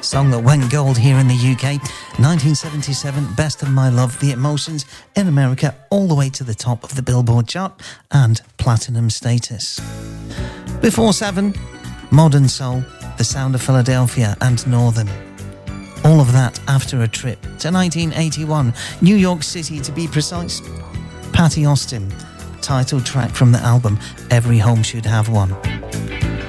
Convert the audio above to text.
Song that went gold here in the UK. 1977, Best of My Love, The Emotions in America, all the way to the top of the Billboard chart and platinum status. Before 7, Modern Soul, The Sound of Philadelphia and Northern. All of that after a trip to 1981, New York City to be precise. Patty Austin, title track from the album Every Home Should Have One.